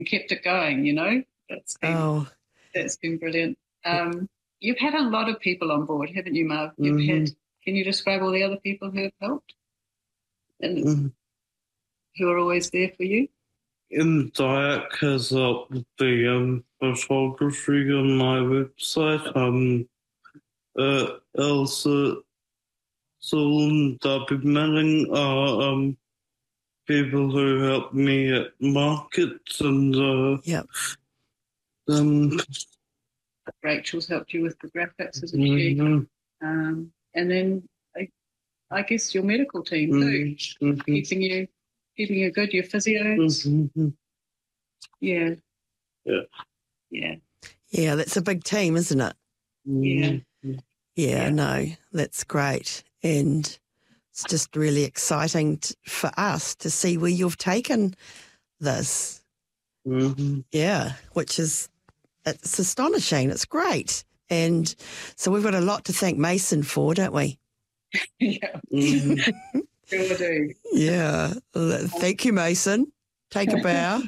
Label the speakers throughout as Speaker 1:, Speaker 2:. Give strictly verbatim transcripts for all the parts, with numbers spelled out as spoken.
Speaker 1: kept it going, you know. That's been,
Speaker 2: oh.
Speaker 1: that's been brilliant. Um, you've had a lot of people on board, haven't you, Marv? You've
Speaker 3: mm-hmm.
Speaker 1: had, can you describe all the other people who have helped and
Speaker 3: mm-hmm.
Speaker 1: who are always there for you?
Speaker 3: In Diak has up the um, photography on my website. Um, uh, Elsa, Saul and Darby Manning are um, people who help me at markets and uh,
Speaker 2: yep.
Speaker 3: um,
Speaker 1: Rachel's helped you with the graphics, isn't
Speaker 3: mm-hmm.
Speaker 1: she? Um, and then I, I guess your medical team too,
Speaker 3: mm-hmm.
Speaker 1: keeping you keeping you good, your physios.
Speaker 3: Mm-hmm.
Speaker 1: Yeah.
Speaker 3: Yeah.
Speaker 1: Yeah.
Speaker 2: Yeah, that's a big team, isn't it?
Speaker 1: Yeah.
Speaker 3: Mm-hmm.
Speaker 2: Yeah, yeah, no, that's great. And it's just really exciting t- for us to see where you've taken this.
Speaker 3: Mm-hmm.
Speaker 2: Yeah, which is, it's astonishing. It's great. And so we've got a lot to thank Mason for, don't we?
Speaker 1: Yeah.
Speaker 3: Mm-hmm.
Speaker 1: Sure do.
Speaker 2: Yeah. Thank you, Mason. Take a bow.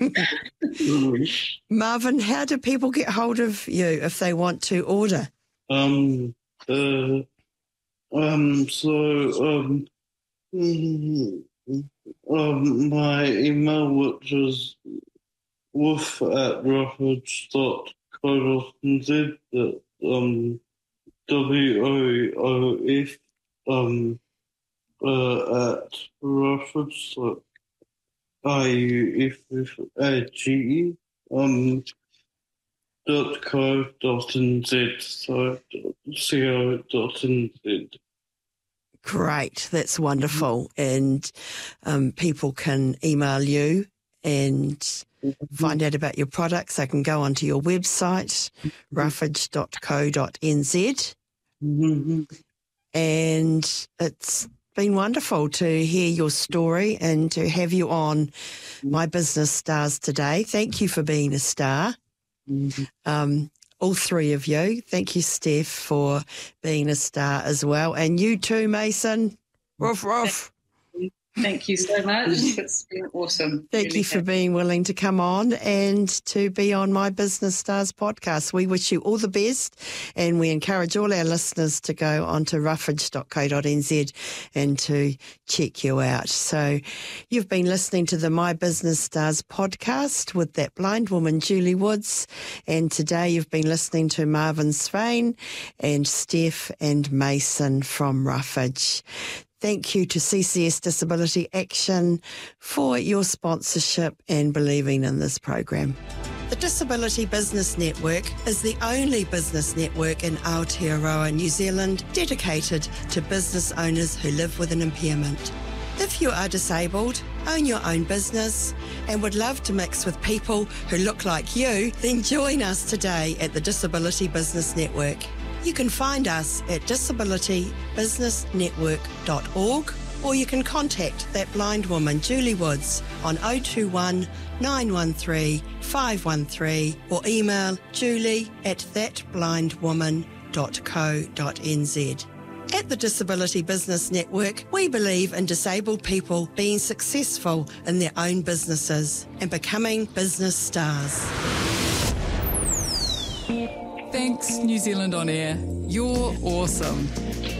Speaker 2: Marvin, how do people get hold of you if they want to order?
Speaker 3: Um, uh, um, so, um, um, my email, which is woof at roughage dot co dot n z, um, W O O F, um, uh, at roughage, so I U F F A G E, um, dot co dot n z, so co dot n z.
Speaker 2: Great, that's wonderful. And um, people can email you and mm-hmm. find out about your products. They can go onto your website, mm-hmm. roughage dot co dot n z.
Speaker 3: Mm-hmm.
Speaker 2: And it's been wonderful to hear your story and to have you on My Business Stars today. Thank you for being a star.
Speaker 3: Mm-hmm.
Speaker 2: Um, all three of you. Thank you, Steph, for being a star as well. And you too, Mason. Ruff, ruff.
Speaker 1: Thank you so much. It's been awesome.
Speaker 2: Thank
Speaker 1: really
Speaker 2: you for
Speaker 1: happy.
Speaker 2: being willing to come on and to be on My Business Stars podcast. We wish you all the best, and we encourage all our listeners to go onto roughage dot co dot n z and to check you out. So you've been listening to the My Business Stars podcast with that blind woman, Julie Woods, and today you've been listening to Marvin Swain and Steph and Mason from Roughage. Thank you to C C S Disability Action for your sponsorship and believing in this program. The Disability Business Network is the only business network in Aotearoa, New Zealand, dedicated to business owners who live with an impairment. If you are disabled, own your own business, and would love to mix with people who look like you, then join us today at the Disability Business Network. You can find us at disability business network dot org, or you can contact that blind woman, Julie Woods, on oh two one, nine one three, five one three, or email julie at that blind woman dot co dot n z. At the Disability Business Network, we believe in disabled people being successful in their own businesses and becoming business stars.
Speaker 4: Thanks, New Zealand On Air. You're awesome.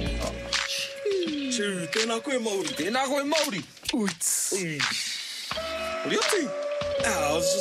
Speaker 5: Chū, tēnā koe Māori. Tēnā koe Māori.
Speaker 4: Uits.
Speaker 5: What do you think? Ah, I was just